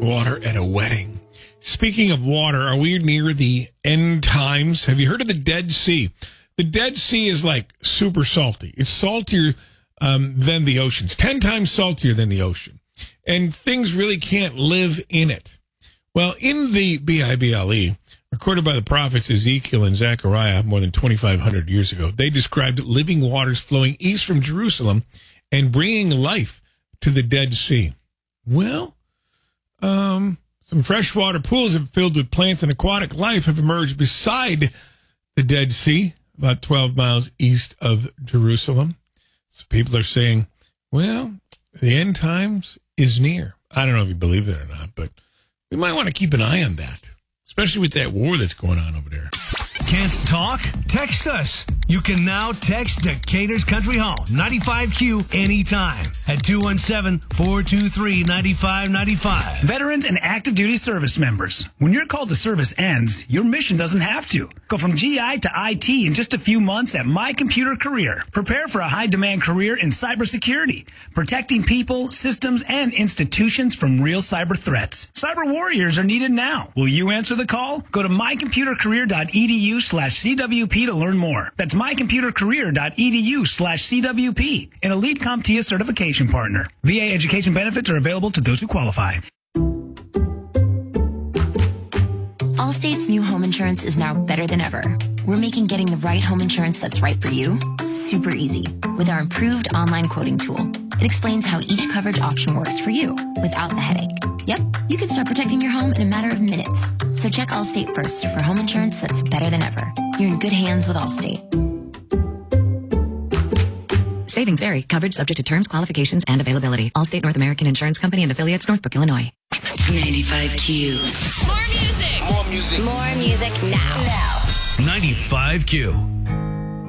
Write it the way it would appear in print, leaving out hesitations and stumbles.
water at a wedding. Speaking of water, are we near the end times? Have you heard of the Dead Sea? The Dead Sea is like super salty. It's saltier than the ocean. It's 10 times saltier than the ocean. And things really can't live in it. Well, in the Bible, recorded by the prophets Ezekiel and Zechariah more than 2,500 years ago, they described living waters flowing east from Jerusalem and bringing life to the Dead Sea. Well, some freshwater pools filled with plants and aquatic life have emerged beside the Dead Sea, about 12 miles east of Jerusalem. So people are saying, well, the end times is near. I don't know if you believe that or not, but we might want to keep an eye on that, especially with that war that's going on over there. Can't talk? Text us. You can now text Decatur's Country Hall, 95Q, anytime at 217-423-9595. Veterans and active duty service members, when your call to service ends, your mission doesn't have to. Go from GI to IT in just a few months at My Computer Career. Prepare for a high-demand career in cybersecurity, protecting people, systems, and institutions from real cyber threats. Cyber warriors are needed now. Will you answer the call? Go to mycomputercareer.edu/CWP to learn more. That's mycomputercareer.edu/CWP, an elite CompTIA certification partner. VA education benefits are available to those who qualify. Allstate's new home insurance is now better than ever. We're making getting the right home insurance that's right for you super easy with our improved online quoting tool. It explains how each coverage option works for you without the headache. Yep, you can start protecting your home in a matter of minutes. So check Allstate first for home insurance that's better than ever. You're in good hands with Allstate. Savings vary. Coverage subject to terms, qualifications, and availability. Allstate North American Insurance Company and affiliates, Northbrook, Illinois. 95Q. More music. More music. More music now. 95Q.